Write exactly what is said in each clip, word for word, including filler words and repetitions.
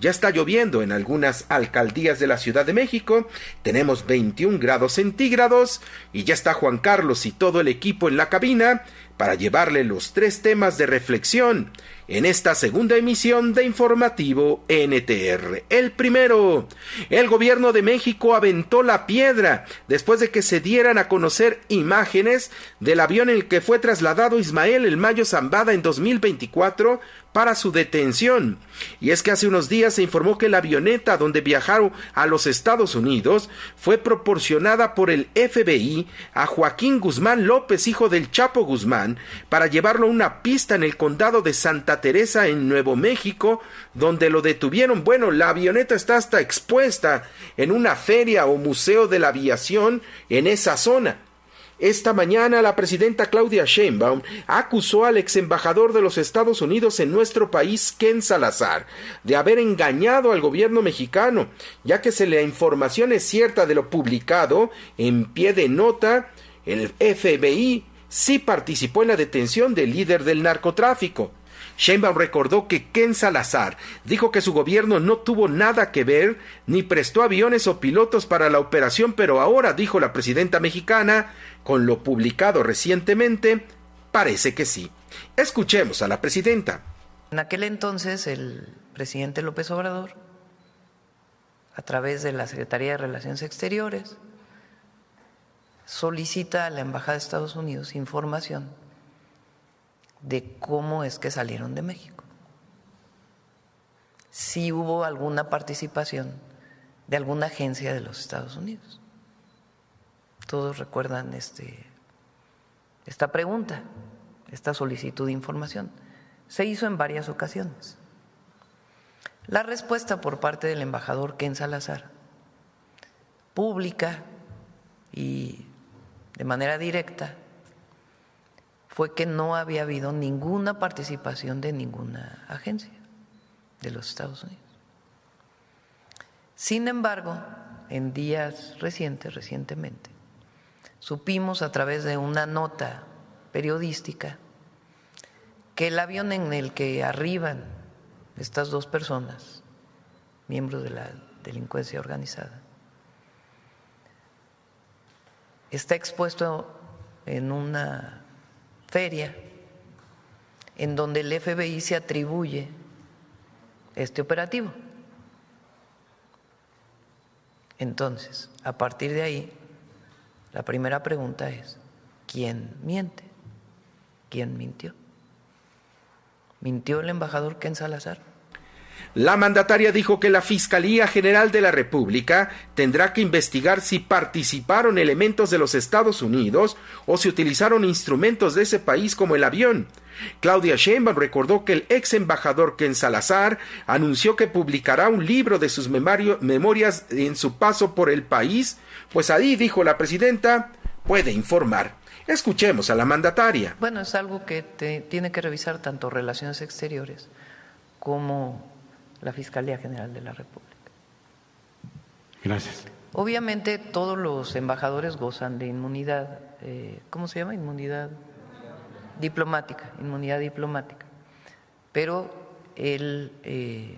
Ya está lloviendo en algunas alcaldías de la Ciudad de México, tenemos veintiún grados centígrados y ya está Juan Carlos y todo el equipo en la cabina para llevarle los tres temas de reflexión en esta segunda emisión de Informativo N T R. El primero, el gobierno de México aventó la piedra después de que se dieran a conocer imágenes del avión en el que fue trasladado Ismael El Mayo Zambada en dos mil veinticuatro para su detención. Y es que hace unos días se informó que la avioneta donde viajaron a los Estados Unidos fue proporcionada por el F B I a Joaquín Guzmán López, hijo del Chapo Guzmán, para llevarlo a una pista en el condado de Santa Teresa en Nuevo México, donde lo detuvieron. Bueno, la avioneta está hasta expuesta en una feria o museo de la aviación en esa zona. Esta mañana la presidenta Claudia Sheinbaum acusó al ex embajador de los Estados Unidos en nuestro país, Ken Salazar, de haber engañado al gobierno mexicano, ya que si la información es cierta de lo publicado en pie de nota, el F B I sí participó en la detención del líder del narcotráfico. Sheinbaum recordó que Ken Salazar dijo que su gobierno no tuvo nada que ver ni prestó aviones o pilotos para la operación, pero ahora, dijo la presidenta mexicana, con lo publicado recientemente, parece que sí. Escuchemos a la presidenta. En aquel entonces, el presidente López Obrador, a través de la Secretaría de Relaciones Exteriores, solicita a la Embajada de Estados Unidos información de cómo es que salieron de México. Si hubo alguna participación de alguna agencia de los Estados Unidos. Todos recuerdan este, esta pregunta, esta solicitud de información. Se hizo en varias ocasiones. La respuesta por parte del embajador Ken Salazar, pública y de manera directa, fue que no había habido ninguna participación de ninguna agencia de los Estados Unidos. Sin embargo, en días recientes, recientemente, supimos a través de una nota periodística que el avión en el que arriban estas dos personas, miembros de la delincuencia organizada, está expuesto en una feria en donde el F B I se atribuye este operativo. Entonces, a partir de ahí, la primera pregunta es, ¿quién miente? ¿Quién mintió? ¿Mintió el embajador Ken Salazar? La mandataria dijo que la Fiscalía General de la República tendrá que investigar si participaron elementos de los Estados Unidos o si utilizaron instrumentos de ese país como el avión. Claudia Sheinbaum recordó que el ex embajador Ken Salazar anunció que publicará un libro de sus memorias en su paso por el país, pues ahí, dijo la presidenta, puede informar. Escuchemos a la mandataria. Bueno, es algo que te, tiene que revisar tanto Relaciones Exteriores como la Fiscalía General de la República. Gracias. Obviamente todos los embajadores gozan de inmunidad, eh, ¿cómo se llama? Inmunidad diplomática, inmunidad diplomática. Pero él, eh,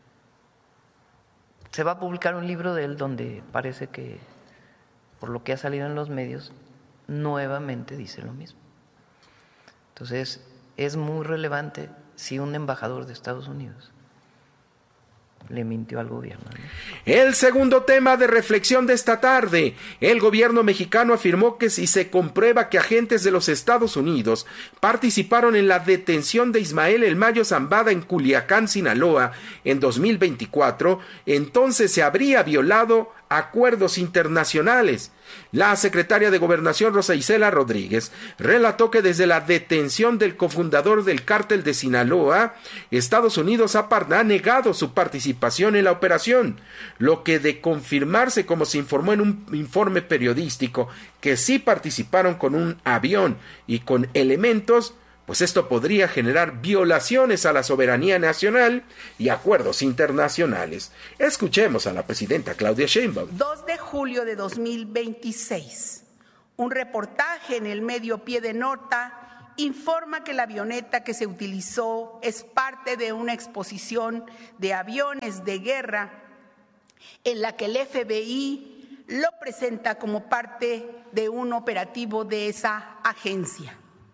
se va a publicar un libro de él donde parece que, por lo que ha salido en los medios, nuevamente dice lo mismo. Entonces, es muy relevante si un embajador de Estados Unidos le mintió al gobierno, ¿no? El segundo tema de reflexión de esta tarde, el gobierno mexicano afirmó que si se comprueba que agentes de los Estados Unidos participaron en la detención de Ismael El Mayo Zambada en Culiacán, Sinaloa, en dos mil veinticuatro, entonces se habría violado acuerdos internacionales. La secretaria de Gobernación, Rosa Isela Rodríguez, relató que desde la detención del cofundador del cártel de Sinaloa, Estados Unidos ha, ha negado su participación en la operación, lo que de confirmarse, como se informó en un informe periodístico, que sí participaron con un avión y con elementos, pues esto podría generar violaciones a la soberanía nacional y acuerdos internacionales. Escuchemos a la presidenta Claudia Sheinbaum. dos de julio de dos mil veintiséis, un reportaje en el medio Pie de Nota informa que la avioneta que se utilizó es parte de una exposición de aviones de guerra en la que el F B I lo presenta como parte de un operativo de esa agencia.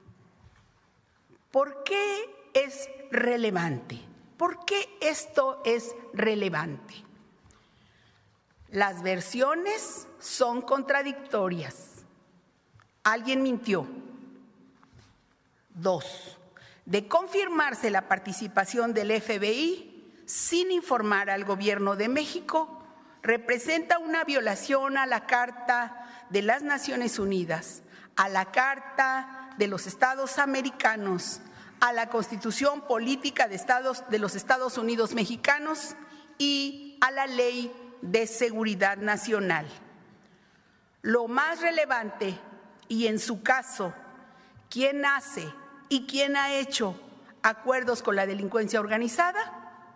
¿Por qué es relevante? ¿Por qué esto es relevante? Las versiones son contradictorias. Alguien mintió. Dos, de confirmarse la participación del F B I sin informar al Gobierno de México, representa una violación a la Carta de las Naciones Unidas, a la Carta de los Estados Americanos, a la Constitución Política de, Estados, de los Estados Unidos Mexicanos y a la Ley de Seguridad Nacional. Lo más relevante, y en su caso, ¿quién hace y quién ha hecho acuerdos con la delincuencia organizada?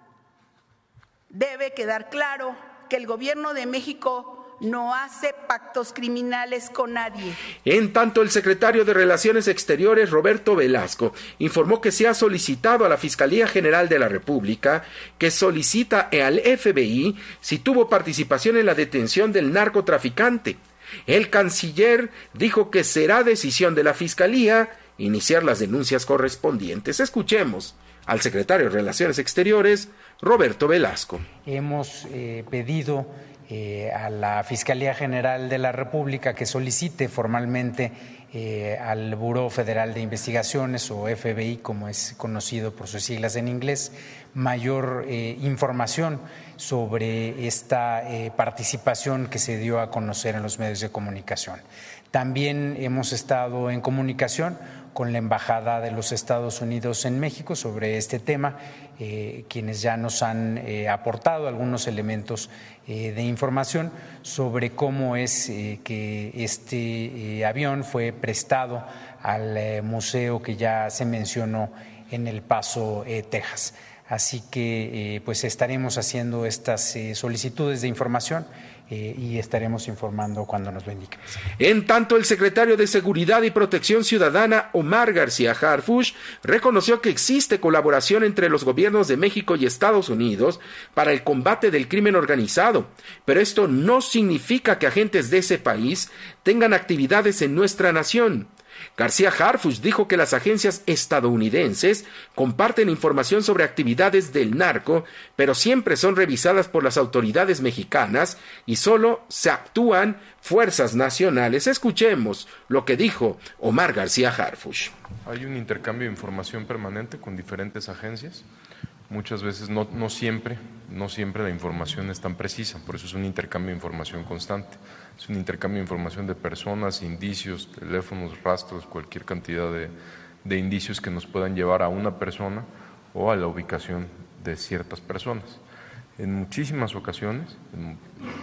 Debe quedar claro que el Gobierno de México no hace pactos criminales con nadie. En tanto, el secretario de Relaciones Exteriores, Roberto Velasco, informó que se ha solicitado a la Fiscalía General de la República que solicita al F B I si tuvo participación en la detención del narcotraficante. El canciller dijo que será decisión de la Fiscalía iniciar las denuncias correspondientes. Escuchemos al secretario de Relaciones Exteriores, Roberto Velasco. Hemos eh, pedido eh, a la Fiscalía General de la República que solicite formalmente eh, al Buró Federal de Investigaciones, o F B I, como es conocido por sus siglas en inglés, mayor eh, información sobre esta eh, participación que se dio a conocer en los medios de comunicación. También hemos estado en comunicación con la Embajada de los Estados Unidos en México sobre este tema, eh, quienes ya nos han eh, aportado algunos elementos eh, de información sobre cómo es eh, que este eh, avión fue prestado al eh, museo que ya se mencionó en El Paso, eh, Texas. Así que eh, pues estaremos haciendo estas eh, solicitudes de información eh, y estaremos informando cuando nos lo indiquen. En tanto, el secretario de Seguridad y Protección Ciudadana, Omar García Harfuch, reconoció que existe colaboración entre los gobiernos de México y Estados Unidos para el combate del crimen organizado, pero esto no significa que agentes de ese país tengan actividades en nuestra nación. García Harfuch dijo que las agencias estadounidenses comparten información sobre actividades del narco, pero siempre son revisadas por las autoridades mexicanas y solo se actúan fuerzas nacionales. Escuchemos lo que dijo Omar García Harfuch. Hay un intercambio de información permanente con diferentes agencias. Muchas veces, no, no siempre, no siempre la información es tan precisa, por eso es un intercambio de información constante. Es un intercambio de información de personas, indicios, teléfonos, rastros, cualquier cantidad de, de indicios que nos puedan llevar a una persona o a la ubicación de ciertas personas. En muchísimas ocasiones, en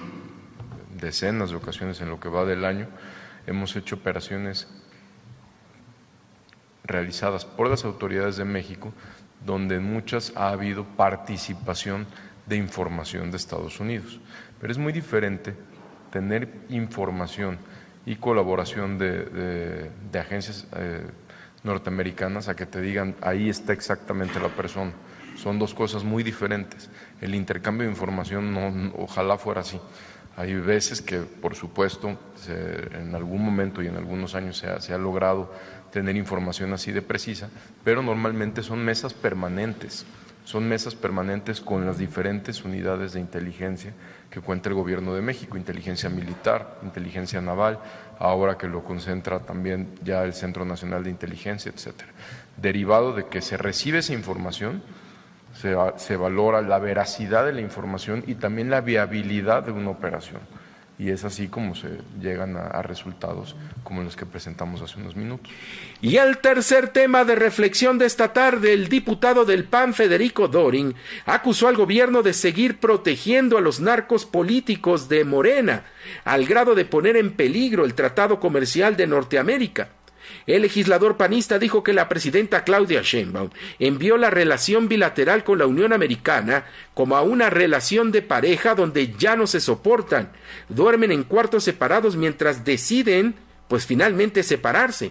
decenas de ocasiones en lo que va del año, hemos hecho operaciones realizadas por las autoridades de México, donde en muchas ha habido participación de información de Estados Unidos. Pero es muy diferente tener información y colaboración de, de, de agencias eh, norteamericanas a que te digan ahí está exactamente la persona. Son dos cosas muy diferentes. El intercambio de información no, ojalá fuera así. Hay veces que, por supuesto, se, en algún momento y en algunos años se ha, se ha logrado tener información así de precisa, pero normalmente son mesas permanentes, son mesas permanentes con las diferentes unidades de inteligencia que cuenta el Gobierno de México, inteligencia militar, inteligencia naval, ahora que lo concentra también ya el Centro Nacional de Inteligencia, etcétera. Derivado de que se recibe esa información, se, se valora la veracidad de la información y también la viabilidad de una operación. Y es así como se llegan a, a resultados como los que presentamos hace unos minutos. Y el tercer tema de reflexión de esta tarde, el diputado del P A N, Federico Dorin, acusó al gobierno de seguir protegiendo a los narcos políticos de Morena, al grado de poner en peligro el tratado comercial de Norteamérica. El legislador panista dijo que la presidenta Claudia Sheinbaum envió la relación bilateral con la Unión Americana como a una relación de pareja donde ya no se soportan, duermen en cuartos separados mientras deciden, pues finalmente separarse.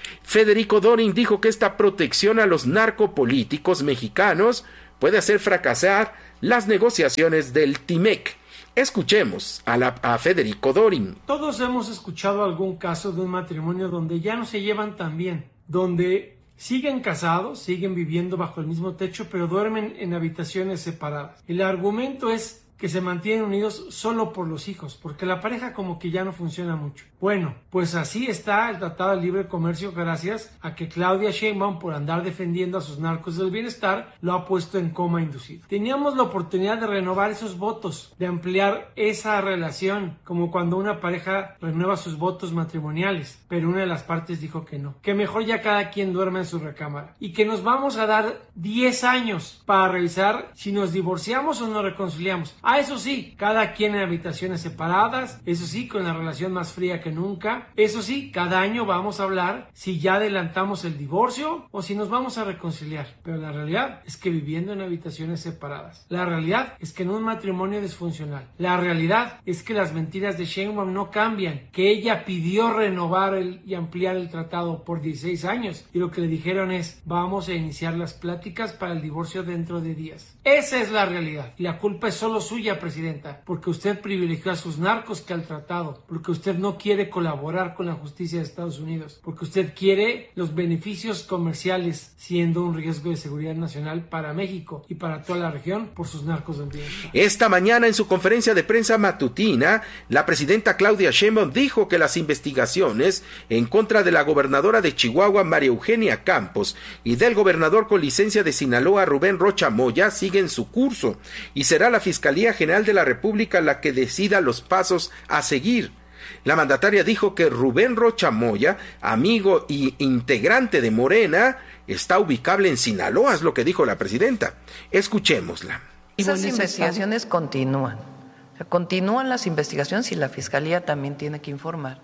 Federico Dorin dijo que esta protección a los narcopolíticos mexicanos puede hacer fracasar las negociaciones del TIMEC. Escuchemos a, la, a Federico Dorin. Todos hemos escuchado algún caso de un matrimonio donde ya no se llevan tan bien, donde siguen casados, siguen viviendo bajo el mismo techo, pero duermen en habitaciones separadas. El argumento es que se mantienen unidos solo por los hijos, porque la pareja como que ya no funciona mucho. Bueno, pues así está el Tratado de Libre Comercio gracias a que Claudia Sheinbaum, por andar defendiendo a sus narcos del bienestar, lo ha puesto en coma inducido. Teníamos la oportunidad de renovar esos votos, de ampliar esa relación, como cuando una pareja renueva sus votos matrimoniales, pero una de las partes dijo que no, que mejor ya cada quien duerma en su recámara, y que nos vamos a dar diez años para revisar si nos divorciamos o nos reconciliamos. Ah, eso sí, cada quien en habitaciones separadas, eso sí, con la relación más fría que nunca, eso sí, cada año vamos a hablar si ya adelantamos el divorcio o si nos vamos a reconciliar, pero la realidad es que viviendo en habitaciones separadas, la realidad es que en un matrimonio disfuncional, la realidad es que las mentiras de Sheinbaum no cambian, que ella pidió renovar el, y ampliar el tratado por dieciséis años y lo que le dijeron es, vamos a iniciar las pláticas para el divorcio dentro de días. Esa es la realidad y la culpa es solo suya, presidenta, porque usted privilegió a sus narcos que al tratado, porque usted no quiere colaborar con la justicia de Estados Unidos, porque usted quiere los beneficios comerciales siendo un riesgo de seguridad nacional para México y para toda la región por sus narcos del bienestar. Esta mañana en su conferencia de prensa matutina, la presidenta Claudia Sheinbaum dijo que las investigaciones en contra de la gobernadora de Chihuahua, María Eugenia Campos, y del gobernador con licencia de Sinaloa, Rubén Rocha Moya, siguen su curso y será la Fiscalía General de la República la que decida los pasos a seguir. La mandataria dijo que Rubén Rocha Moya, amigo y integrante de Morena, está ubicable en Sinaloa, es lo que dijo la presidenta. Escuchémosla. Esas investigaciones continúan. O sea, continúan las investigaciones y la Fiscalía también tiene que informar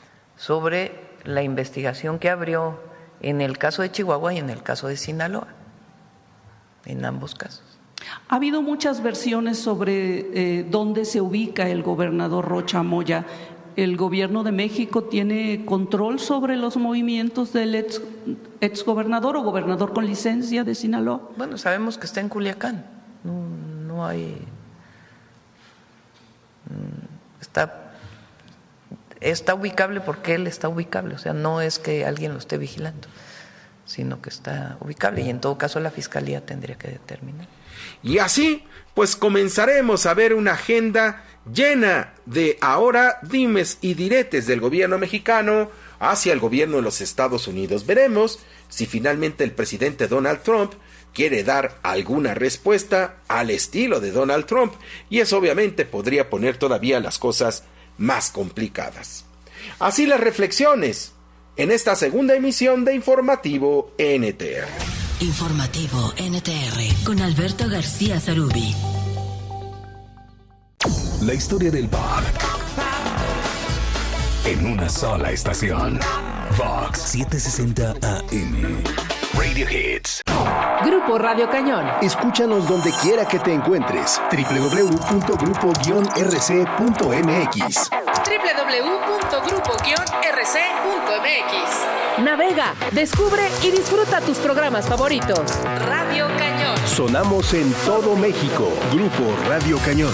sobre la investigación que abrió en el caso de Chihuahua y en el caso de Sinaloa, en ambos casos. Ha habido muchas versiones sobre eh, dónde se ubica el gobernador Rocha Moya. ¿El gobierno de México tiene control sobre los movimientos del ex, ex gobernador o gobernador con licencia de Sinaloa? Bueno, sabemos que está en Culiacán. No, no hay. Está, está ubicable porque él está ubicable. O sea, no es que alguien lo esté vigilando, sino que está ubicable. Y en todo caso, la Fiscalía tendría que determinar. Y así, pues comenzaremos a ver una agenda llena de ahora dimes y diretes del gobierno mexicano hacia el gobierno de los Estados Unidos. Veremos si finalmente el presidente Donald Trump quiere dar alguna respuesta al estilo de Donald Trump, y eso obviamente podría poner todavía las cosas más complicadas. Así las reflexiones en esta segunda emisión de Informativo N T R. Informativo N T R con Alberto García Zarubi. La historia del pop en una sola estación. Vox setecientos sesenta A M. Radio Hits. Grupo Radio Cañón. Escúchanos donde quiera que te encuentres. doble u doble u doble u punto grupo guion r c punto m x. doble u doble u doble u punto grupo guion r c punto m x. Navega, descubre y disfruta tus programas favoritos. Radio Cañón. Sonamos en todo México. Grupo Radio Cañón.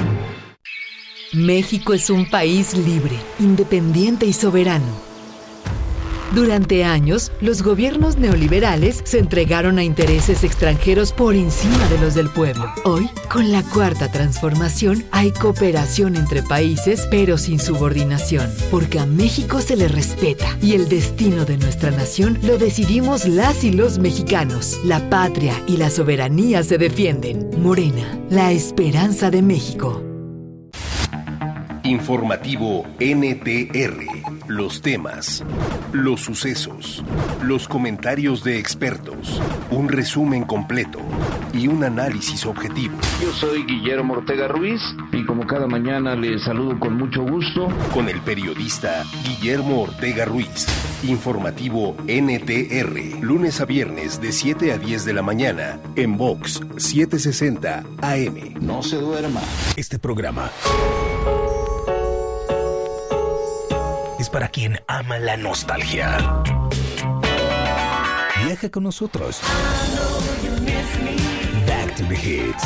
México es un país libre, independiente y soberano. Durante años, los gobiernos neoliberales se entregaron a intereses extranjeros por encima de los del pueblo. Hoy, con la Cuarta Transformación, hay cooperación entre países, pero sin subordinación, porque a México se le respeta y el destino de nuestra nación lo decidimos las y los mexicanos. La patria y la soberanía se defienden. Morena, la esperanza de México. Informativo N T R. Los temas, los sucesos, los comentarios de expertos, un resumen completo y un análisis objetivo. Yo soy Guillermo Ortega Ruiz y como cada mañana les saludo con mucho gusto. Con el periodista Guillermo Ortega Ruiz. Informativo N T R. Lunes a viernes de siete a diez de la mañana en Vox setecientos sesenta A M. No se duerma. Este programa es para quien ama la nostalgia. Viaja con nosotros. Back to the Hits.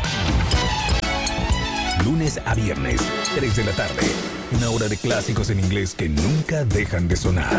Lunes a viernes, tres de la tarde. Una hora de clásicos en inglés que nunca dejan de sonar.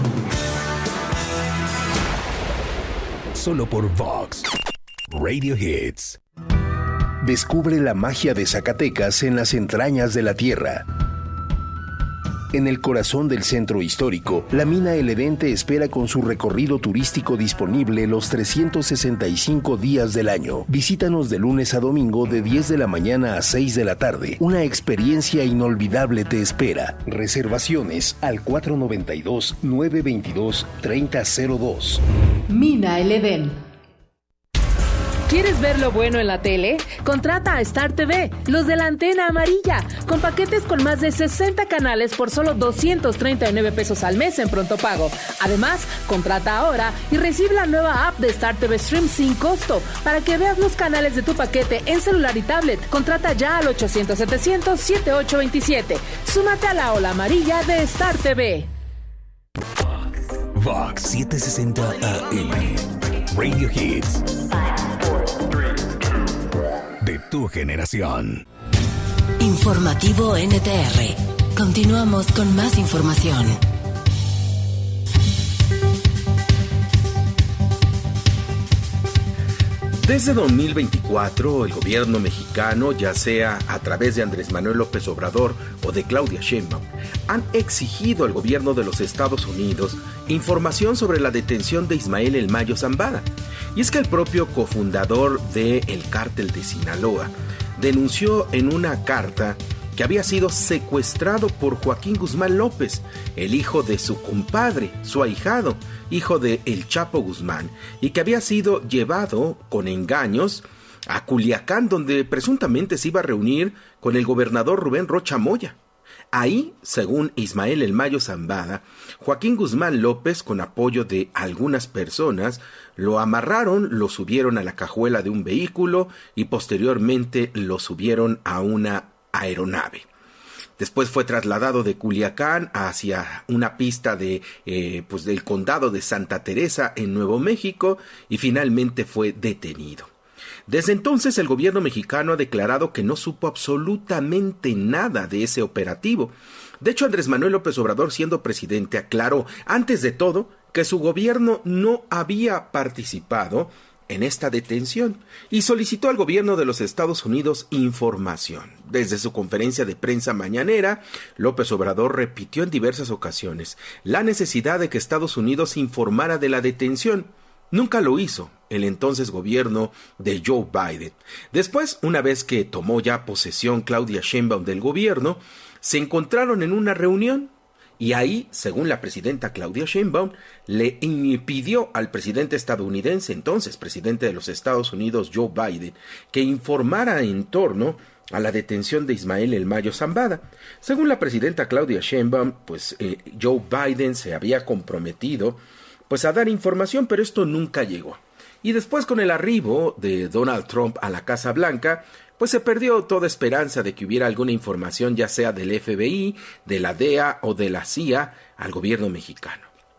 Solo por Vox Radio Hits. Descubre la magia de Zacatecas en las entrañas de la tierra. En el corazón del centro histórico, la mina El Edén te espera con su recorrido turístico disponible los trescientos sesenta y cinco días del año. Visítanos de lunes a domingo de diez de la mañana a seis de la tarde. Una experiencia inolvidable te espera. Reservaciones al cuatro nueve dos, nueve dos dos, tres cero cero dos. Mina El Edén. ¿Quieres ver lo bueno en la tele? Contrata a Star T V, los de la antena amarilla, con paquetes con más de sesenta canales por solo doscientos treinta y nueve pesos al mes en pronto pago. Además, contrata ahora y recibe la nueva app de Star T V Stream sin costo para que veas los canales de tu paquete en celular y tablet. Contrata ya al ochocientos, setecientos, setenta y ocho veintisiete. Súmate a la ola amarilla de Star T V. Vox setecientos sesenta A M. Radio Hits. De tu generación. Informativo N T R. Continuamos con más información. Desde dos mil veinticuatro, el gobierno mexicano, ya sea a través de Andrés Manuel López Obrador o de Claudia Sheinbaum, han exigido al gobierno de los Estados Unidos información sobre la detención de Ismael El Mayo Zambada. Y es que el propio cofundador del Cártel de Sinaloa denunció en una carta que había sido secuestrado por Joaquín Guzmán López, el hijo de su compadre, su ahijado, hijo de El Chapo Guzmán, y que había sido llevado con engaños a Culiacán, donde presuntamente se iba a reunir con el gobernador Rubén Rocha Moya. Ahí, según Ismael El Mayo Zambada, Joaquín Guzmán López, con apoyo de algunas personas, lo amarraron, lo subieron a la cajuela de un vehículo y posteriormente lo subieron a una aeronave. Después fue trasladado de Culiacán hacia una pista de, eh, pues del condado de Santa Teresa en Nuevo México y finalmente fue detenido. Desde entonces el gobierno mexicano ha declarado que no supo absolutamente nada de ese operativo. De hecho, Andrés Manuel López Obrador, siendo presidente, aclaró antes de todo que su gobierno no había participado en esta detención y solicitó al gobierno de los Estados Unidos información. Desde su conferencia de prensa mañanera, López Obrador repitió en diversas ocasiones la necesidad de que Estados Unidos informara de la detención. Nunca lo hizo el entonces gobierno de Joe Biden. Después, una vez que tomó ya posesión Claudia Sheinbaum del gobierno, se encontraron en una reunión y ahí, según la presidenta Claudia Sheinbaum, le pidió al presidente estadounidense, entonces presidente de los Estados Unidos, Joe Biden, que informara en torno a la detención de Ismael El Mayo Zambada. Según la presidenta Claudia Sheinbaum, pues eh, Joe Biden se había comprometido pues a dar información, pero esto nunca llegó. Y después, con el arribo de Donald Trump a la Casa Blanca, pues se perdió toda esperanza de que hubiera alguna información, ya sea del F B I, de la D E A o de la C I A, al gobierno mexicano.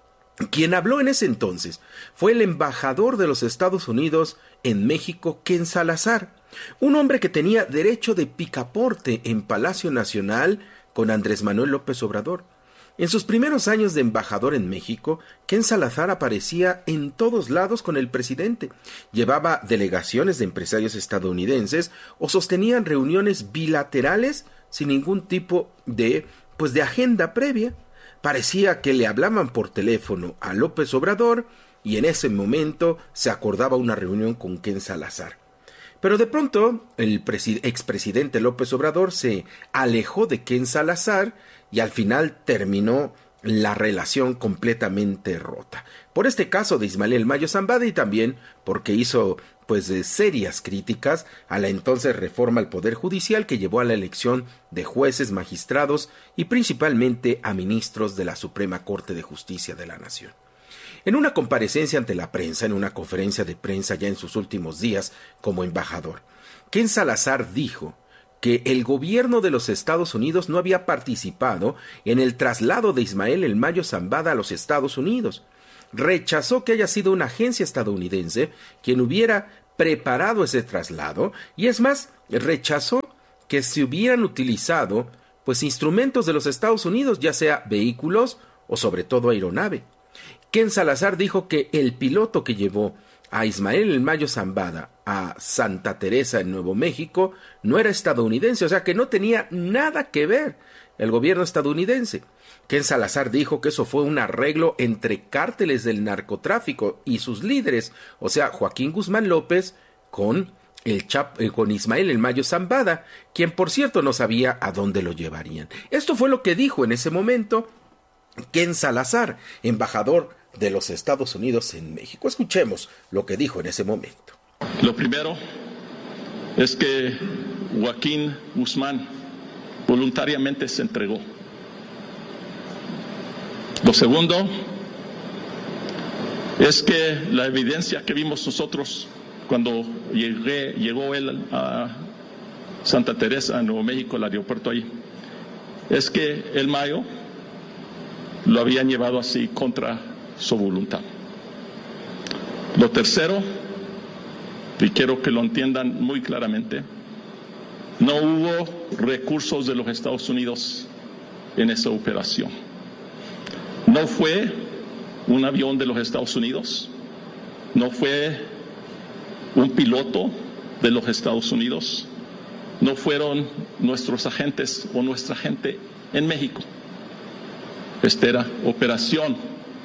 Quien habló en ese entonces fue el embajador de los Estados Unidos en México, Ken Salazar, un hombre que tenía derecho de picaporte en Palacio Nacional con Andrés Manuel López Obrador. En sus primeros años de embajador en México, Ken Salazar aparecía en todos lados con el presidente, llevaba delegaciones de empresarios estadounidenses o sostenían reuniones bilaterales sin ningún tipo de, pues, de agenda previa. Parecía que le hablaban por teléfono a López Obrador y en ese momento se acordaba una reunión con Ken Salazar. Pero de pronto el expresidente López Obrador se alejó de Ken Salazar y al final terminó la relación completamente rota. Por este caso de Ismael El Mayo Zambada y también porque hizo pues de serias críticas a la entonces reforma al Poder Judicial que llevó a la elección de jueces, magistrados y principalmente a ministros de la Suprema Corte de Justicia de la Nación. En una comparecencia ante la prensa, en una conferencia de prensa ya en sus últimos días como embajador, Ken Salazar dijo que el gobierno de los Estados Unidos no había participado en el traslado de Ismael El Mayo Zambada a los Estados Unidos. rechazó que haya sido una agencia estadounidense quien hubiera preparado ese traslado y es más, rechazó que se hubieran utilizado pues instrumentos de los Estados Unidos, ya sea vehículos o sobre todo aeronave. Ken Salazar dijo que el piloto que llevó a Ismael El Mayo Zambada a Santa Teresa en Nuevo México no era estadounidense, o sea que no tenía nada que ver el gobierno estadounidense. Ken Salazar dijo que eso fue un arreglo entre cárteles del narcotráfico y sus líderes, o sea, Joaquín Guzmán López con, el Chap, eh, con Ismael El Mayo Zambada, quien por cierto no sabía a dónde lo llevarían. Esto fue lo que dijo en ese momento Ken Salazar, embajador de los Estados Unidos en México. Escuchemos lo que dijo en ese momento. Lo primero es que Joaquín Guzmán voluntariamente se entregó. Lo segundo es que la evidencia que vimos nosotros cuando llegué, llegó él a Santa Teresa, en Nuevo México, el aeropuerto ahí, es que El Mayo lo habían llevado así contra su voluntad. Lo tercero, y quiero que lo entiendan muy claramente, no hubo recursos de los Estados Unidos en esa operación. No fue un avión de los Estados Unidos, no fue un piloto de los Estados Unidos, no fueron nuestros agentes o nuestra gente en México. Esta era operación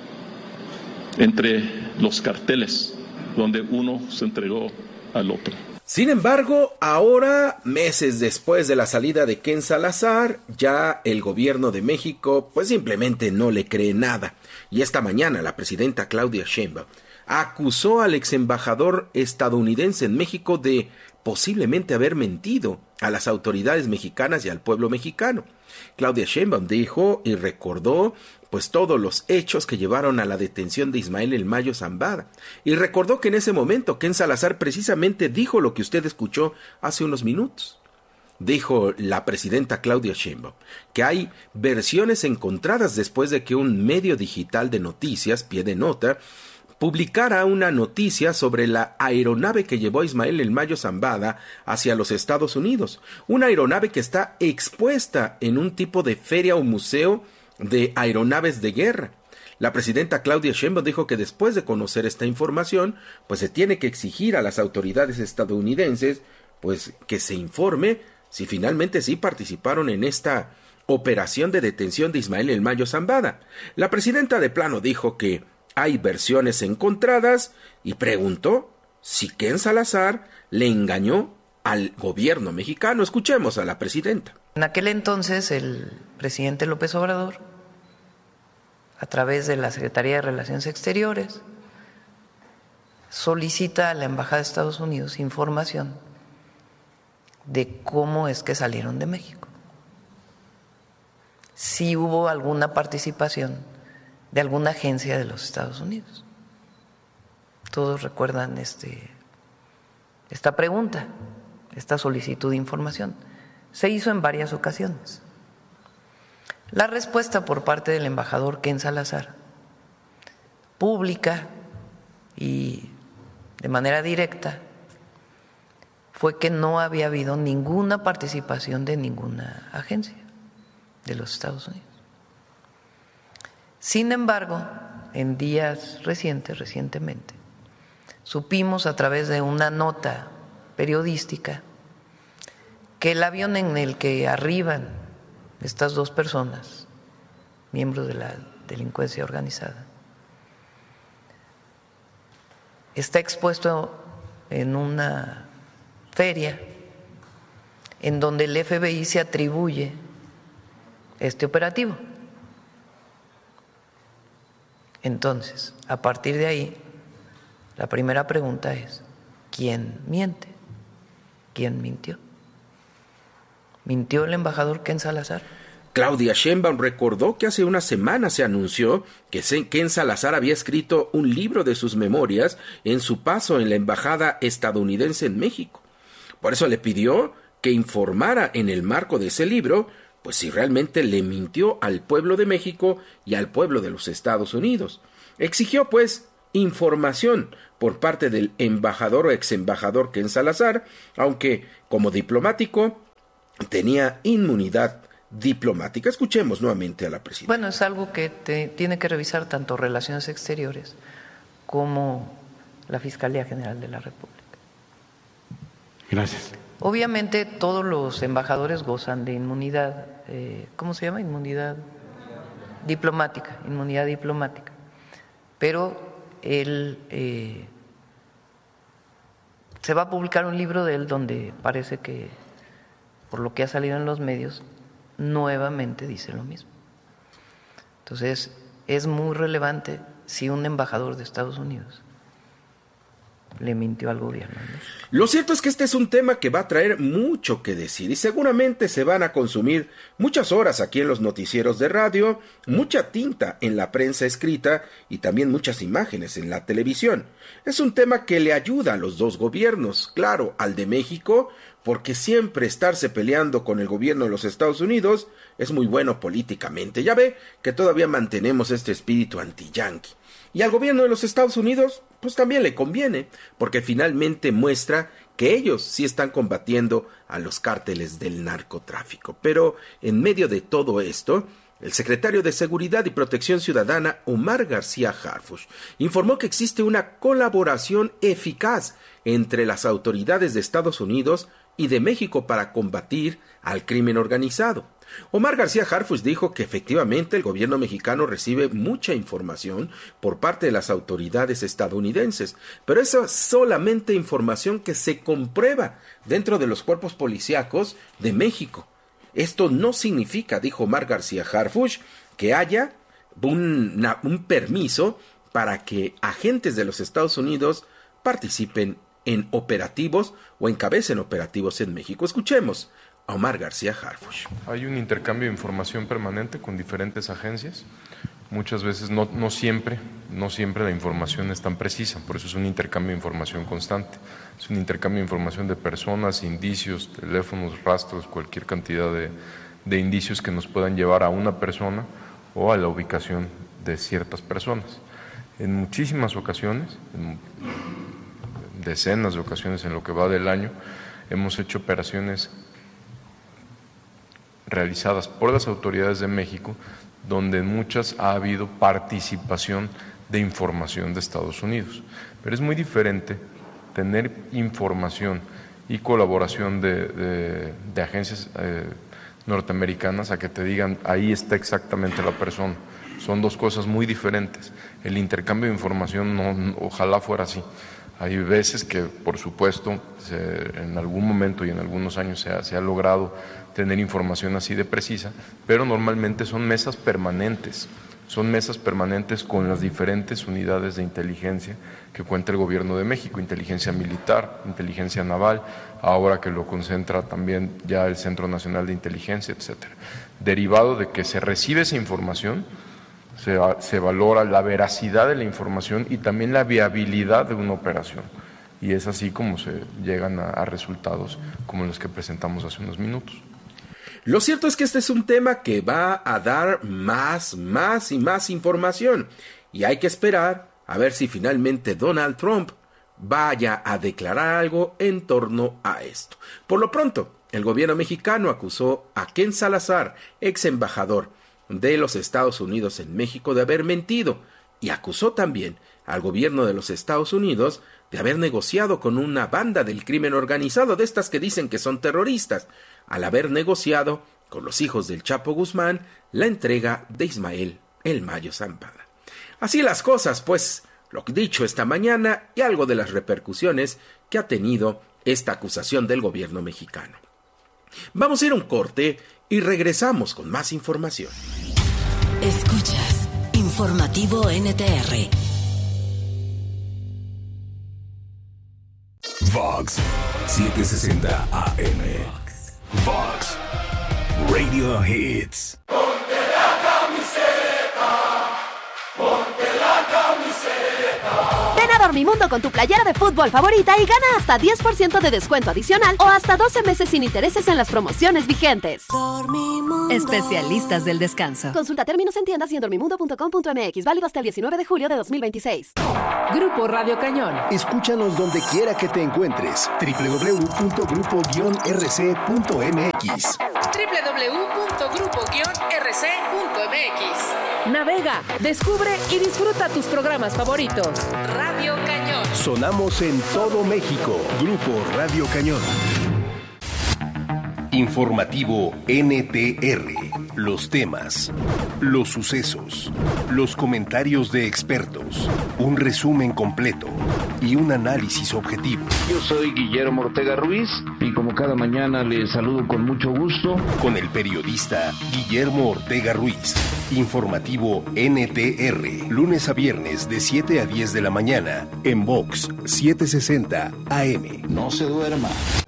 entre los carteles, donde uno se entregó al otro. Sin embargo, ahora, meses después de la salida de Ken Salazar, ya el gobierno de México pues simplemente no le cree nada. Y esta mañana la presidenta Claudia Sheinbaum acusó al ex embajador estadounidense en México de posiblemente haber mentido a las autoridades mexicanas y al pueblo mexicano. Claudia Sheinbaum dijo y recordó pues todos los hechos que llevaron a la detención de Ismael El Mayo Zambada, y recordó que en ese momento Ken Salazar precisamente dijo lo que usted escuchó hace unos minutos. Dijo la presidenta Claudia Sheinbaum que hay versiones encontradas después de que un medio digital de noticias, Pie de Nota, publicara una noticia sobre la aeronave que llevó a Ismael El Mayo Zambada hacia los Estados Unidos, una aeronave que está expuesta en un tipo de feria o museo de aeronaves de guerra. La presidenta Claudia Sheinbaum dijo que después de conocer esta información, pues se tiene que exigir a las autoridades estadounidenses pues que se informe si finalmente sí participaron en esta operación de detención de Ismael El Mayo Zambada. La presidenta de plano dijo que hay versiones encontradas y preguntó si Ken Salazar le engañó al gobierno mexicano. Escuchemos a la presidenta. En aquel entonces el presidente López Obrador, a través de la Secretaría de Relaciones Exteriores, solicita a la Embajada de Estados Unidos información de cómo es que salieron de México. Si hubo alguna participación de alguna agencia de los Estados Unidos. Todos recuerdan este, esta pregunta, esta solicitud de información. Se hizo en varias ocasiones. La respuesta por parte del embajador Ken Salazar, pública y de manera directa, fue que no había habido ninguna participación de ninguna agencia de los Estados Unidos. Sin embargo, en días recientes, recientemente, supimos a través de una nota periodística que el avión en el que arriban estas dos personas, miembros de la delincuencia organizada, está expuesto en una feria en donde el F B I se atribuye este operativo. Entonces, a partir de ahí, la primera pregunta es, ¿quién miente? ¿Quién mintió? ¿Mintió el embajador Ken Salazar? Claudia Sheinbaum recordó que hace una semana se anunció que Ken Salazar había escrito un libro de sus memorias en su paso en la embajada estadounidense en México. Por eso le pidió que informara en el marco de ese libro pues si realmente le mintió al pueblo de México y al pueblo de los Estados Unidos. Exigió, pues, información por parte del embajador o ex embajador Ken Salazar, aunque como diplomático tenía inmunidad diplomática. Escuchemos nuevamente a la presidenta. Bueno, es algo que te, tiene que revisar tanto Relaciones Exteriores como la Fiscalía General de la República. Gracias. Obviamente todos los embajadores gozan de inmunidad, eh, ¿cómo se llama? Inmunidad diplomática, inmunidad diplomática. Pero él, eh, se va a publicar un libro de él donde parece que, por lo que ha salido en los medios, nuevamente dice lo mismo. Entonces, es muy relevante si un embajador de Estados Unidos le mintió al gobierno, ¿no? Lo cierto es que este es un tema que va a traer mucho que decir y seguramente se van a consumir muchas horas aquí en los noticieros de radio, mucha tinta en la prensa escrita y también muchas imágenes en la televisión. Es un tema que le ayuda a los dos gobiernos, claro, al de México, porque siempre estarse peleando con el gobierno de los Estados Unidos es muy bueno políticamente. Ya ve que todavía mantenemos este espíritu anti-yanqui. Y al gobierno de los Estados Unidos, pues también le conviene, porque finalmente muestra que ellos sí están combatiendo a los cárteles del narcotráfico. Pero en medio de todo esto, el secretario de Seguridad y Protección Ciudadana, Omar García Harfuch, informó que existe una colaboración eficaz entre las autoridades de Estados Unidos y de México para combatir al crimen organizado. Omar García Harfuch dijo que efectivamente el gobierno mexicano recibe mucha información por parte de las autoridades estadounidenses, pero esa es solamente información que se comprueba dentro de los cuerpos policíacos de México. Esto no significa, dijo Omar García Harfuch, que haya un, una, un permiso para que agentes de los Estados Unidos participen en operativos o encabecen operativos en México. Escuchemos a Omar García Harfuch. Hay un intercambio de información permanente con diferentes agencias. Muchas veces, no, no siempre, no siempre la información es tan precisa, por eso es un intercambio de información constante. Es un intercambio de información de personas, indicios, teléfonos, rastros, cualquier cantidad de, de indicios que nos puedan llevar a una persona o a la ubicación de ciertas personas. En muchísimas ocasiones, en decenas de ocasiones en lo que va del año, hemos hecho operaciones realizadas por las autoridades de México, donde en muchas ha habido participación de información de Estados Unidos. Pero es muy diferente tener información y colaboración de, de, de agencias eh, norteamericanas a que te digan, ahí está exactamente la persona. Son dos cosas muy diferentes. El intercambio de información no, ojalá fuera así. Hay veces que, por supuesto, se, en algún momento y en algunos años se ha, se ha logrado tener información así de precisa, pero normalmente son mesas permanentes, son mesas permanentes con las diferentes unidades de inteligencia que cuenta el gobierno de México, inteligencia militar, inteligencia naval, ahora que lo concentra también ya el Centro Nacional de Inteligencia, etcétera. Derivado de que se recibe esa información, Se, se valora la veracidad de la información y también la viabilidad de una operación. Y es así como se llegan a, a resultados como los que presentamos hace unos minutos. Lo cierto es que este es un tema que va a dar más, más y más información. Y hay que esperar a ver si finalmente Donald Trump vaya a declarar algo en torno a esto. Por lo pronto, el gobierno mexicano acusó a Ken Salazar, ex embajador de los Estados Unidos en México, de haber mentido y acusó también al gobierno de los Estados Unidos de haber negociado con una banda del crimen organizado, de estas que dicen que son terroristas, al haber negociado con los hijos del Chapo Guzmán la entrega de Ismael El Mayo Zambada. Así las cosas, pues, lo dicho esta mañana y algo de las repercusiones que ha tenido esta acusación del gobierno mexicano. Vamos a ir a un corte y regresamos con más información. Escuchas Informativo N T R. Vox setecientos sesenta A M. Vox Radio Hits. Ponte la camiseta, ponte la camiseta. De nada Dormimundo con tu playera de fútbol favorita y gana hasta diez por ciento de descuento adicional o hasta doce meses sin intereses en las promociones vigentes. Dormimundo. Especialistas del descanso. Consulta términos en tiendas y en dormimundo punto com punto m x. Válido hasta el diecinueve de julio de dos mil veintiséis. Grupo Radio Cañón. Escúchanos donde quiera que te encuentres. doble u doble u doble u punto grupo guion r c punto m x. doble u doble u doble u punto grupo guion r c punto m x. Navega, descubre y disfruta tus programas favoritos. Radio Cañón. Sonamos en todo México. Grupo Radio Cañón. Informativo N T R. Los temas, los sucesos, los comentarios de expertos, un resumen completo y un análisis objetivo. Yo soy Guillermo Ortega Ruiz y como cada mañana les saludo con mucho gusto. Con el periodista Guillermo Ortega Ruiz. Informativo N T R. Lunes a viernes de siete a diez de la mañana en Vox setecientos sesenta A M. No se duerma.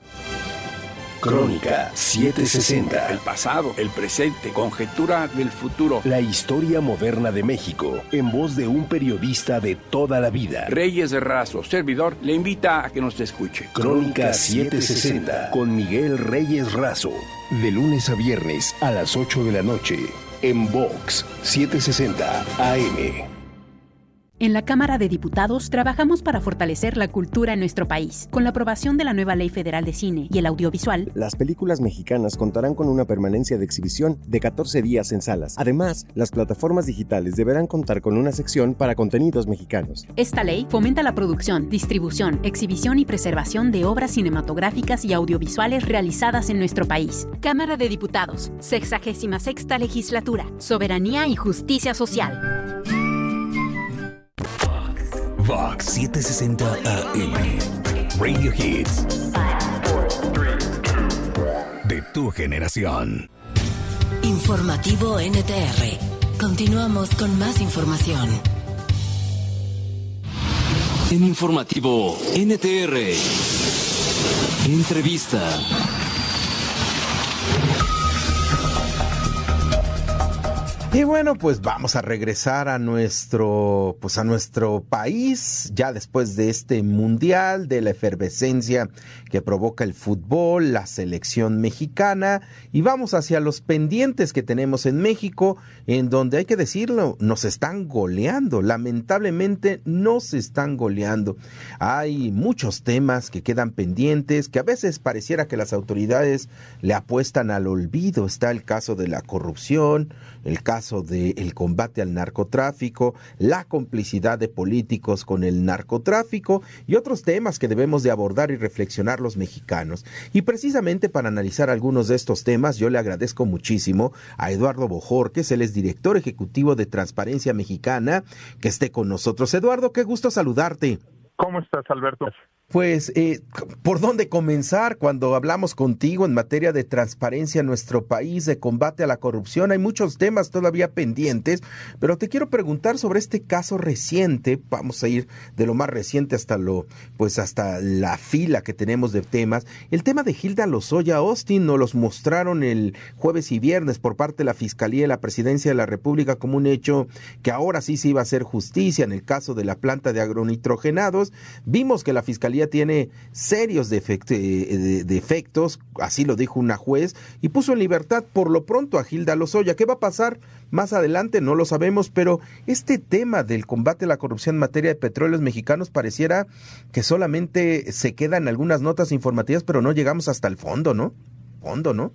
Crónica setecientos sesenta. El pasado, el presente, conjetura del futuro. La historia moderna de México, en voz de un periodista de toda la vida. Reyes Razo, servidor, le invita a que nos escuche. Crónica setecientos sesenta, con Miguel Reyes Razo. De lunes a viernes a las ocho de la noche, en Vox setecientos sesenta A M. En la Cámara de Diputados trabajamos para fortalecer la cultura en nuestro país. Con la aprobación de la nueva Ley Federal de Cine y el Audiovisual, las películas mexicanas contarán con una permanencia de exhibición de catorce días en salas. Además, las plataformas digitales deberán contar con una sección para contenidos mexicanos. Esta ley fomenta la producción, distribución, exhibición y preservación de obras cinematográficas y audiovisuales realizadas en nuestro país. Cámara de Diputados, sexagésima sexta Legislatura, Soberanía y Justicia Social. Vox setecientos sesenta A M. Radio Hits. De tu generación. Informativo N T R. Continuamos con más información. En Informativo N T R. Entrevista. Y bueno, pues vamos a regresar a nuestro, pues a nuestro país, ya después de este mundial, de la efervescencia que provoca el fútbol, la selección mexicana, y vamos hacia los pendientes que tenemos en México, en donde hay que decirlo, nos están goleando, lamentablemente nos están goleando. Hay muchos temas que quedan pendientes, que a veces pareciera que las autoridades le apuestan al olvido. Está el caso de la corrupción, el caso del combate al narcotráfico, la complicidad de políticos con el narcotráfico y otros temas que debemos de abordar y reflexionar los mexicanos. Y precisamente para analizar algunos de estos temas, yo le agradezco muchísimo a Eduardo Bojorquez, él es director ejecutivo de Transparencia Mexicana, que esté con nosotros. Eduardo, qué gusto saludarte. ¿Cómo estás, Alberto? Pues, eh, ¿por dónde comenzar cuando hablamos contigo en materia de transparencia en nuestro país, de combate a la corrupción? Hay muchos temas todavía pendientes, pero te quiero preguntar sobre este caso reciente. Vamos a ir de lo más reciente hasta lo, pues hasta la fila que tenemos de temas. El tema de Hilda Lozoya Austin nos los mostraron el jueves y viernes por parte de la Fiscalía y la Presidencia de la República como un hecho que ahora sí se iba a hacer justicia en el caso de la planta de agronitrogenados. Vimos que la Fiscalía tiene serios defectos, así lo dijo una juez, y puso en libertad por lo pronto a Hilda Lozoya. ¿Qué va a pasar más adelante? No lo sabemos, pero este tema del combate a la corrupción en materia de petróleos mexicanos pareciera que solamente se quedan algunas notas informativas, pero no llegamos hasta el fondo, ¿no? Fondo, ¿no?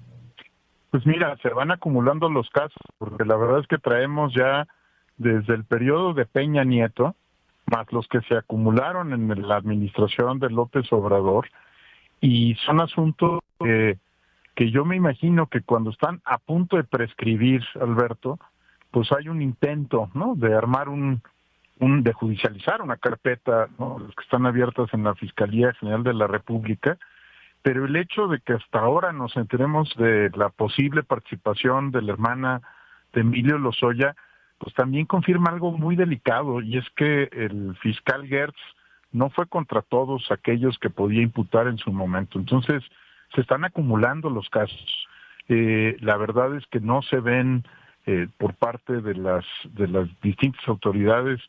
Pues mira, se van acumulando los casos, porque la verdad es que traemos ya desde el periodo de Peña Nieto, más los que se acumularon en la administración de López Obrador, y son asuntos que, que yo me imagino que cuando están a punto de prescribir, Alberto, pues hay un intento, ¿no?, de armar un, un de judicializar una carpeta, ¿no?, los que están abiertas en la Fiscalía General de la República, pero el hecho de que hasta ahora nos enteremos de la posible participación de la hermana de Emilio Lozoya, pues también confirma algo muy delicado, y es que el fiscal Gertz no fue contra todos aquellos que podía imputar en su momento. Entonces, se están acumulando los casos. Eh, la verdad es que no se ven eh, por parte de las de las distintas autoridades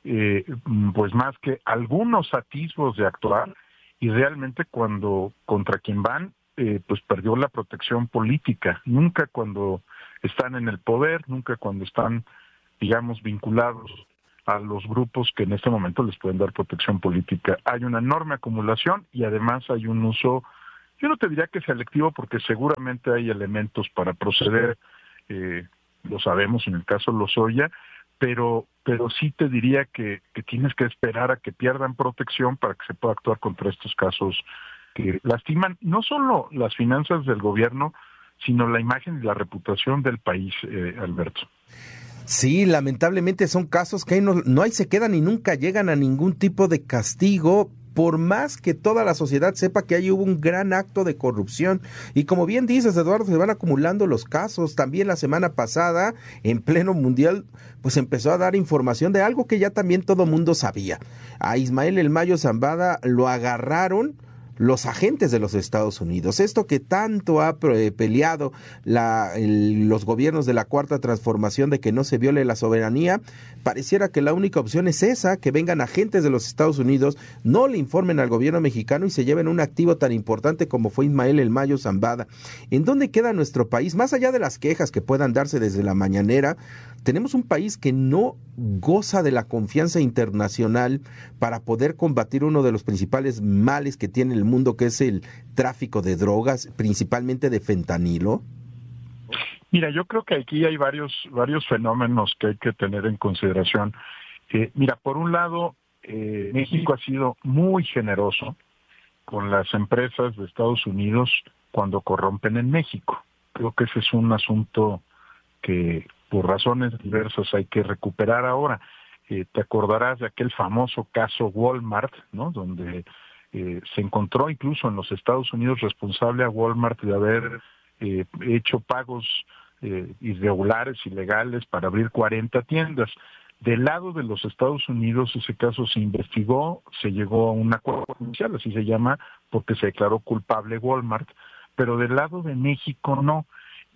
eh, pues más que algunos atisbos de actuar, y realmente cuando contra quien van, eh, pues perdió la protección política. Nunca cuando están en el poder, nunca cuando están, digamos, vinculados a los grupos que en este momento les pueden dar protección política. Hay una enorme acumulación y además hay un uso, yo no te diría que selectivo, porque seguramente hay elementos para proceder, eh, lo sabemos en el caso Lozoya, pero pero sí te diría que, que tienes que esperar a que pierdan protección para que se pueda actuar contra estos casos que lastiman no solo las finanzas del gobierno, sino la imagen y la reputación del país, eh, Alberto. Sí, lamentablemente son casos que no, no hay se quedan y nunca llegan a ningún tipo de castigo, por más que toda la sociedad sepa que ahí hubo un gran acto de corrupción. Y como bien dices, Eduardo, se van acumulando los casos. También la semana pasada, en pleno mundial, pues empezó a dar información de algo que ya también todo mundo sabía. A Ismael El Mayo Zambada lo agarraron los agentes de los Estados Unidos. Esto que tanto ha peleado la, el, los gobiernos de la Cuarta Transformación, de que no se viole la soberanía, pareciera que la única opción es esa, que vengan agentes de los Estados Unidos, no le informen al gobierno mexicano y se lleven un activo tan importante como fue Ismael El Mayo Zambada. ¿En dónde queda nuestro país? Más allá de las quejas que puedan darse desde la mañanera, tenemos un país que no goza de la confianza internacional para poder combatir uno de los principales males que tiene el mundo, que es el tráfico de drogas, principalmente de fentanilo. Mira, yo creo que aquí hay varios varios fenómenos que hay que tener en consideración. Eh, mira, por un lado, eh, México ha sido muy generoso con las empresas de Estados Unidos cuando corrompen en México. Creo que ese es un asunto que por razones diversas hay que recuperar ahora. Eh, te acordarás de aquel famoso caso Walmart, ¿no? Donde eh, se encontró incluso en los Estados Unidos responsable a Walmart de haber eh, hecho pagos eh, irregulares, ilegales, para abrir cuarenta tiendas. Del lado de los Estados Unidos ese caso se investigó, se llegó a un acuerdo judicial, así se llama, porque se declaró culpable Walmart, pero del lado de México no.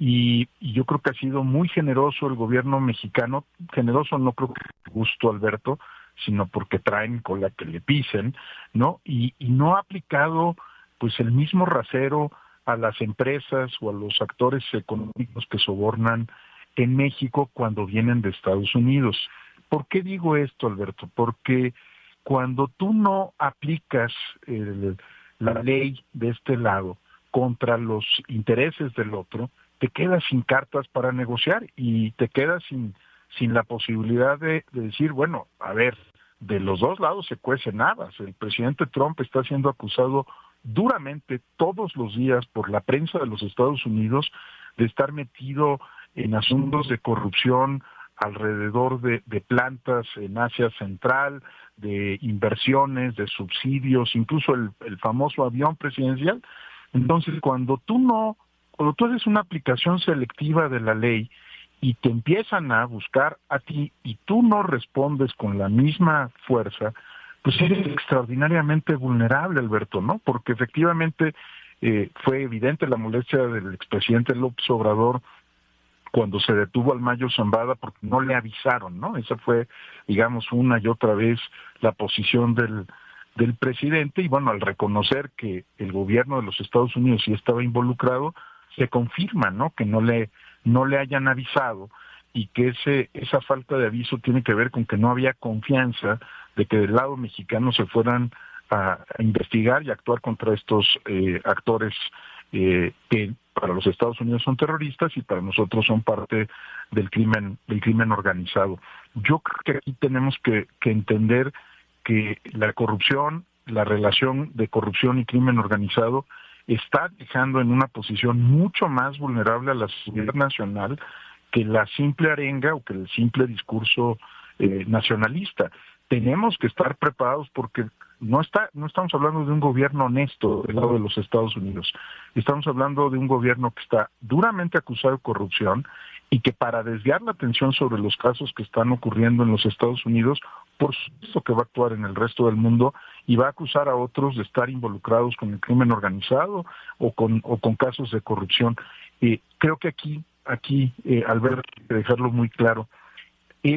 Y, y yo creo que ha sido muy generoso el gobierno mexicano, generoso no creo que justo, Alberto, sino porque traen con la que le pisen, ¿no? Y, y no ha aplicado pues el mismo rasero a las empresas o a los actores económicos que sobornan en México cuando vienen de Estados Unidos. ¿Por qué digo esto, Alberto? Porque cuando tú no aplicas el, la ley de este lado contra los intereses del otro, te quedas sin cartas para negociar y te quedas sin sin la posibilidad de, de decir, bueno, a ver, de los dos lados se cuecen habas. El presidente Trump está siendo acusado duramente todos los días por la prensa de los Estados Unidos de estar metido en asuntos de corrupción alrededor de, de plantas en Asia Central, de inversiones, de subsidios, incluso el, el famoso avión presidencial. Entonces, cuando tú no Cuando tú haces una aplicación selectiva de la ley y te empiezan a buscar a ti y tú no respondes con la misma fuerza, pues eres extraordinariamente vulnerable, Alberto, ¿no? Porque efectivamente eh, fue evidente la molestia del expresidente López Obrador cuando se detuvo al Mayo Zambada porque no le avisaron, ¿no? Esa fue, digamos, una y otra vez la posición del del presidente, y bueno, al reconocer que el gobierno de los Estados Unidos sí estaba involucrado, se confirma, ¿no?, que no le no le hayan avisado, y que ese esa falta de aviso tiene que ver con que no había confianza de que del lado mexicano se fueran a, a investigar y actuar contra estos eh, actores eh, que para los Estados Unidos son terroristas y para nosotros son parte del crimen del crimen organizado. Yo creo que aquí tenemos que, que entender que la corrupción, la relación de corrupción y crimen organizado está dejando en una posición mucho más vulnerable a la seguridad nacional que la simple arenga o que el simple discurso eh, nacionalista. Tenemos que estar preparados porque no está, no estamos hablando de un gobierno honesto del lado de los Estados Unidos. Estamos hablando de un gobierno que está duramente acusado de corrupción y que para desviar la atención sobre los casos que están ocurriendo en los Estados Unidos, por supuesto que va a actuar en el resto del mundo y va a acusar a otros de estar involucrados con el crimen organizado o con o con casos de corrupción. Eh, creo que aquí, aquí eh, Alberto, hay que dejarlo muy claro, es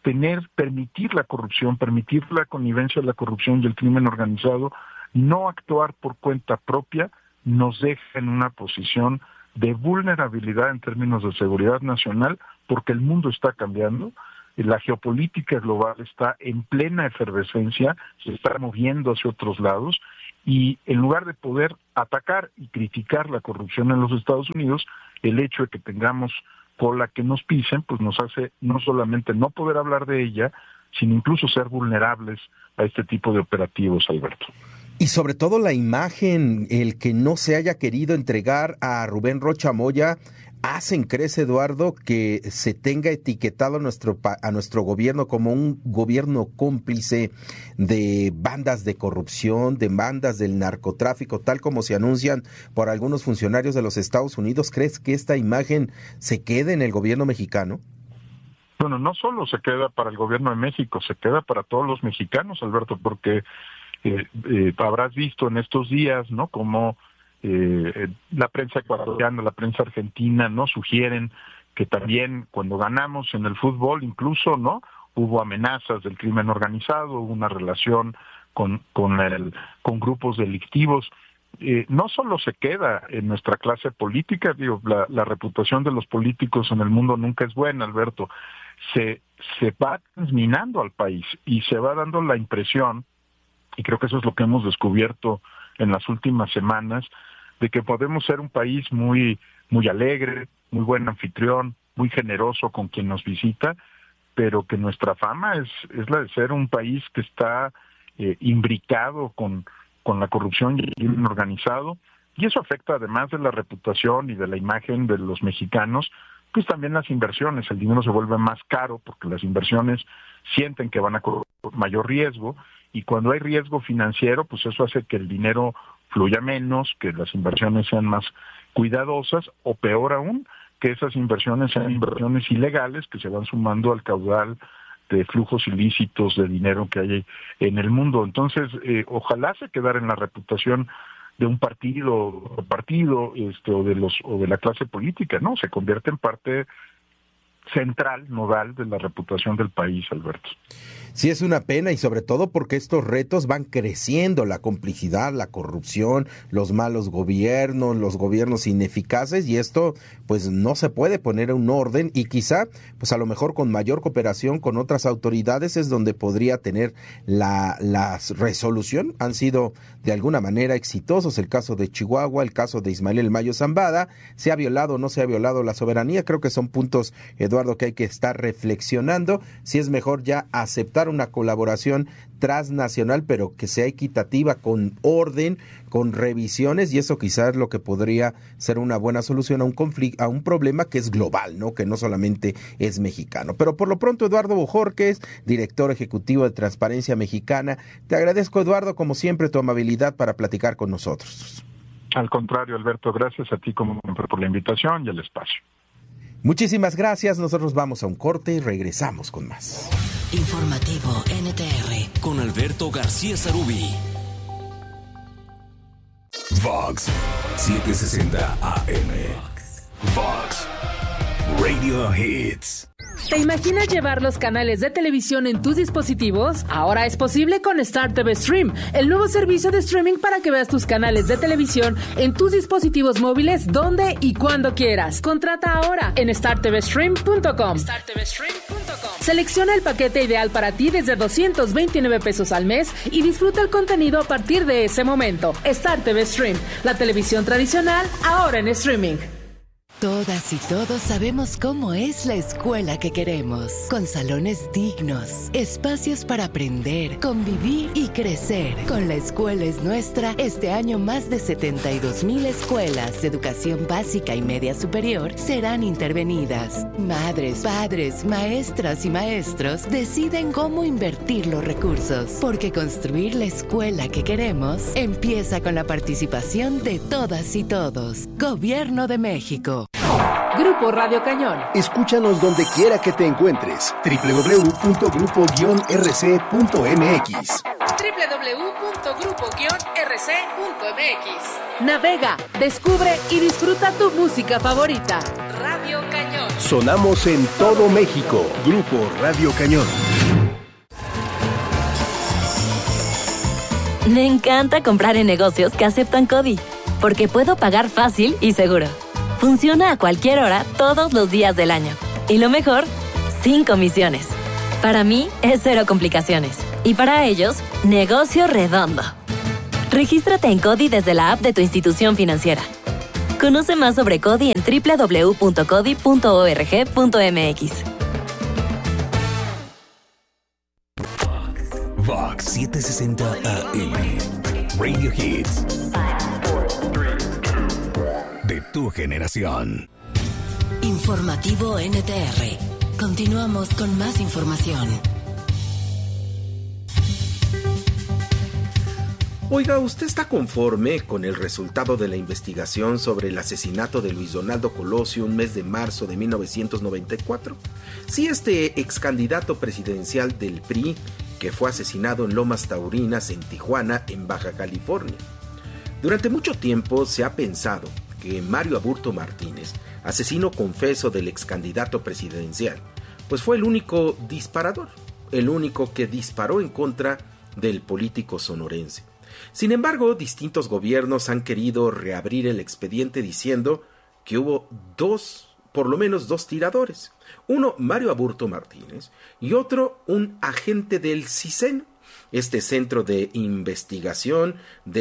tener, permitir la corrupción, permitir la connivencia de la corrupción y el crimen organizado, no actuar por cuenta propia, nos deja en una posición de vulnerabilidad en términos de seguridad nacional, porque el mundo está cambiando, la geopolítica global está en plena efervescencia, se está moviendo hacia otros lados, y en lugar de poder atacar y criticar la corrupción en los Estados Unidos, el hecho de que tengamos cola que nos pisen, pues nos hace no solamente no poder hablar de ella, sino incluso ser vulnerables a este tipo de operativos, Alberto. Y sobre todo la imagen, el que no se haya querido entregar a Rubén Rocha Moya, hacen, ¿crees, Eduardo, que se tenga etiquetado a nuestro, a nuestro gobierno como un gobierno cómplice de bandas de corrupción, de bandas del narcotráfico, tal como se anuncian por algunos funcionarios de los Estados Unidos? ¿Crees que esta imagen se quede en el gobierno mexicano? Bueno, no solo se queda para el gobierno de México, se queda para todos los mexicanos, Alberto, porque eh, eh, habrás visto en estos días, ¿no?, como Eh, la prensa ecuatoriana, la prensa argentina, ¿no?, sugieren que también cuando ganamos en el fútbol, incluso, ¿no?, hubo amenazas del crimen organizado, hubo una relación con con el con grupos delictivos. Eh, no solo se queda en nuestra clase política, digo, la, la reputación de los políticos en el mundo nunca es buena, Alberto, se se va transminando al país y se va dando la impresión, y creo que eso es lo que hemos descubierto en las últimas semanas, de que podemos ser un país muy muy alegre, muy buen anfitrión, muy generoso con quien nos visita, pero que nuestra fama es es la de ser un país que está eh, imbricado con, con la corrupción y el crimen organizado, y eso afecta, además de la reputación y de la imagen de los mexicanos, pues también las inversiones. El dinero se vuelve más caro porque las inversiones sienten que van a correr mayor riesgo, y cuando hay riesgo financiero, pues eso hace que el dinero fluya menos, que las inversiones sean más cuidadosas, o peor aún, que esas inversiones sean inversiones ilegales que se van sumando al caudal de flujos ilícitos de dinero que hay en el mundo. Entonces, eh, ojalá se quedara en la reputación de un partido, partido este, o de los o de la clase política, ¿no? Se convierte en parte central, nodal de la reputación del país, Alberto. Sí, es una pena, y sobre todo porque estos retos van creciendo, la complicidad, la corrupción, los malos gobiernos, los gobiernos ineficaces, y esto pues no se puede poner un orden, y quizá pues a lo mejor con mayor cooperación con otras autoridades es donde podría tener la, la resolución. Han sido de alguna manera exitosos, el caso de Chihuahua, el caso de Ismael El Mayo Zambada, se ha violado o no se ha violado la soberanía. Creo que son puntos, Eduardo, que hay que estar reflexionando, si es mejor ya aceptar una colaboración transnacional, pero que sea equitativa, con orden, con revisiones, y eso quizás es lo que podría ser una buena solución a un conflicto, a un problema que es global, ¿no?, que no solamente es mexicano. Pero por lo pronto, Eduardo Bojorquez, director ejecutivo de Transparencia Mexicana, te agradezco, Eduardo, como siempre, tu amabilidad para platicar con nosotros. Al contrario, Alberto, gracias a ti como siempre por la invitación y el espacio. Muchísimas gracias, nosotros vamos a un corte y regresamos con más. Informativo N T R con Alberto García Sarubi. Vox setecientos sesenta A M. Vox Radio Hits. ¿Te imaginas llevar los canales de televisión en tus dispositivos? Ahora es posible con Star T V Stream, el nuevo servicio de streaming para que veas tus canales de televisión en tus dispositivos móviles donde y cuando quieras. Contrata ahora en star t v stream punto com. star t v stream punto com. Selecciona el paquete ideal para ti desde doscientos veintinueve pesos al mes y disfruta el contenido a partir de ese momento. Star T V Stream, la televisión tradicional ahora en streaming. Todas y todos sabemos cómo es la escuela que queremos, con salones dignos, espacios para aprender, convivir y crecer. Con La Escuela es Nuestra, este año más de setenta y dos mil escuelas de educación básica y media superior serán intervenidas. Madres, padres, maestras y maestros deciden cómo invertir los recursos, porque construir la escuela que queremos empieza con la participación de todas y todos. Gobierno de México. Grupo Radio Cañón. Escúchanos donde quiera que te encuentres. doble u doble u doble u punto grupo guion r c punto m x. doble u doble u doble u punto grupo guion r c punto m x. Navega, descubre y disfruta tu música favorita. Radio Radio Cañón. Sonamos en todo México. Grupo Radio Cañón. Me encanta comprar en negocios que aceptan CODI, porque puedo pagar fácil y seguro. Funciona a cualquier hora, todos los días del año. Y lo mejor, sin comisiones. Para mí, es cero complicaciones. Y para ellos, negocio redondo. Regístrate en CODI desde la app de tu institución financiera. Conoce más sobre CODI en doble u doble u doble u punto codi punto org punto m x. Vox setecientos sesenta A M. Radio Hits. De tu generación. Informativo N T R. Continuamos con más información. Oiga, ¿usted está conforme con el resultado de la investigación sobre el asesinato de Luis Donaldo Colosio un mes de marzo de mil novecientos noventa y cuatro? Sí, este ex candidato presidencial del P R I, que fue asesinado en Lomas Taurinas, en Tijuana, en Baja California. Durante mucho tiempo se ha pensado que Mario Aburto Martínez, asesino confeso del ex candidato presidencial, pues fue el único disparador, el único que disparó en contra del político sonorense. Sin embargo, distintos gobiernos han querido reabrir el expediente diciendo que hubo dos, por lo menos dos tiradores. Uno, Mario Aburto Martínez, y otro, un agente del CISEN, este centro de investigación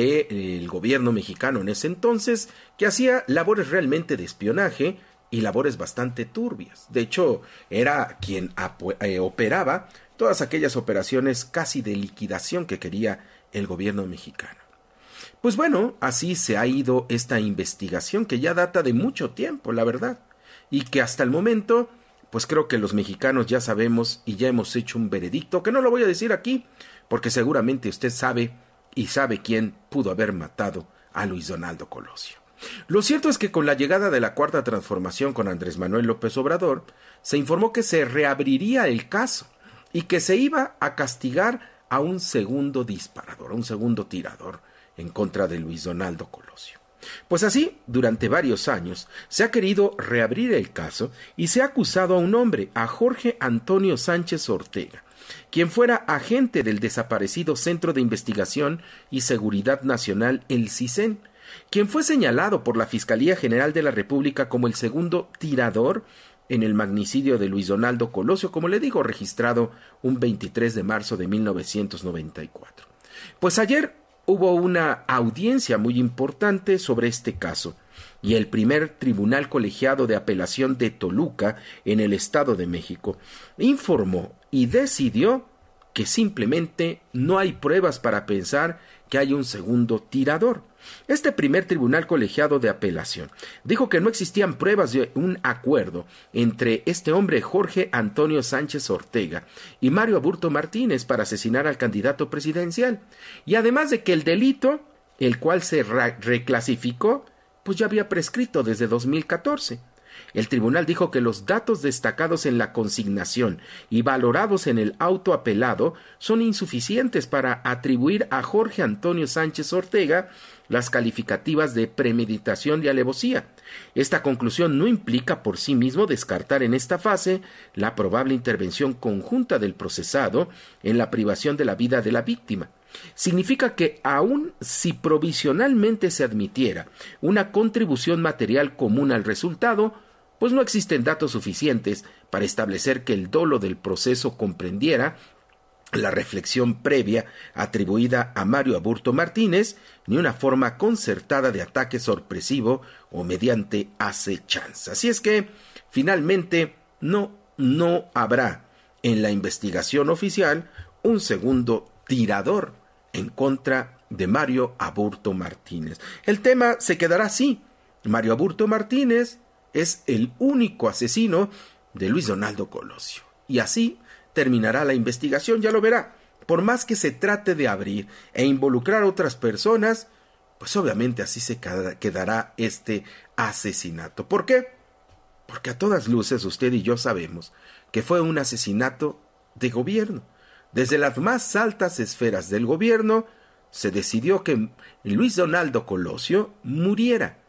del gobierno mexicano en ese entonces, que hacía labores realmente de espionaje y labores bastante turbias. De hecho, era quien eh, operaba todas aquellas operaciones casi de liquidación que quería el gobierno mexicano. Pues bueno, así se ha ido esta investigación que ya data de mucho tiempo, la verdad, y que hasta el momento, pues creo que los mexicanos ya sabemos y ya hemos hecho un veredicto, que no lo voy a decir aquí, porque seguramente usted sabe y sabe quién pudo haber matado a Luis Donaldo Colosio. Lo cierto es que con la llegada de la Cuarta Transformación con Andrés Manuel López Obrador, se informó que se reabriría el caso y que se iba a castigar a un segundo disparador, a un segundo tirador en contra de Luis Donaldo Colosio. Pues así, durante varios años, se ha querido reabrir el caso y se ha acusado a un hombre, a Jorge Antonio Sánchez Ortega, quien fuera agente del desaparecido Centro de Investigación y Seguridad Nacional, el CISEN, quien fue señalado por la Fiscalía General de la República como el segundo tirador en el magnicidio de Luis Donaldo Colosio, como le digo, registrado un veintitrés de marzo de mil novecientos noventa y cuatro. Pues ayer hubo una audiencia muy importante sobre este caso, y el primer Tribunal Colegiado de Apelación de Toluca, en el Estado de México, informó y decidió que simplemente no hay pruebas para pensar que hay un segundo tirador. Este primer Tribunal Colegiado de Apelación dijo que no existían pruebas de un acuerdo entre este hombre Jorge Antonio Sánchez Ortega y Mario Aburto Martínez para asesinar al candidato presidencial, y además de que el delito, el cual se re- reclasificó, pues ya había prescrito desde dos mil catorce. El tribunal dijo que los datos destacados en la consignación y valorados en el auto apelado son insuficientes para atribuir a Jorge Antonio Sánchez Ortega las calificativas de premeditación y alevosía. Esta conclusión no implica por sí mismo descartar en esta fase la probable intervención conjunta del procesado en la privación de la vida de la víctima. Significa que aun si provisionalmente se admitiera una contribución material común al resultado, pues no existen datos suficientes para establecer que el dolo del proceso comprendiera la reflexión previa atribuida a Mario Aburto Martínez, ni una forma concertada de ataque sorpresivo o mediante acechanza. Así es que, finalmente, no, no habrá en la investigación oficial un segundo tirador en contra de Mario Aburto Martínez. El tema se quedará así. Mario Aburto Martínez es el único asesino de Luis Donaldo Colosio. Y así terminará la investigación, ya lo verá. Por más que se trate de abrir e involucrar a otras personas, pues obviamente así se quedará este asesinato. ¿Por qué? Porque a todas luces usted y yo sabemos que fue un asesinato de gobierno. Desde las más altas esferas del gobierno se decidió que Luis Donaldo Colosio muriera.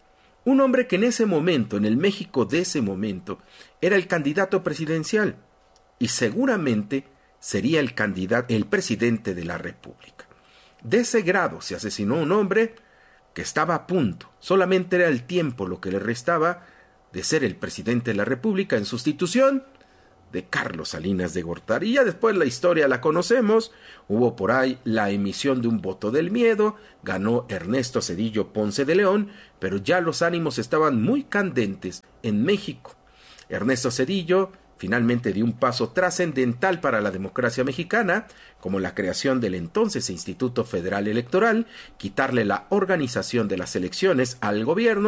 Un hombre que en ese momento, en el México de ese momento, era el candidato presidencial y seguramente sería el candidato, el presidente de la República. De ese grado se asesinó un hombre que estaba a punto, solamente era el tiempo lo que le restaba de ser el presidente de la República en sustitución de Carlos Salinas de Gortari. Y ya después la historia la conocemos, hubo por ahí la emisión de un voto del miedo, ganó Ernesto Zedillo Ponce de León, pero ya los ánimos estaban muy candentes en México. Ernesto Zedillo finalmente dio un paso trascendental para la democracia mexicana, como la creación del entonces Instituto Federal Electoral, quitarle la organización de las elecciones al gobierno,